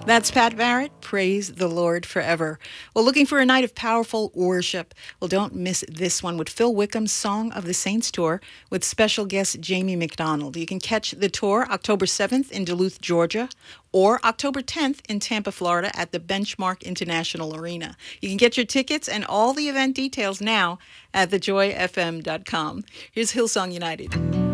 That's Pat Barrett. Praise the Lord forever. Well, looking for a night of powerful worship? Well, don't miss this one with Phil Wickham's Song of the Saints Tour with special guest Jamie McDonald. You can catch the tour October 7th in Duluth, Georgia, or October 10th in Tampa, Florida at the Benchmark International Arena. You can get your tickets and all the event details now at thejoyfm.com. Here's Hillsong United.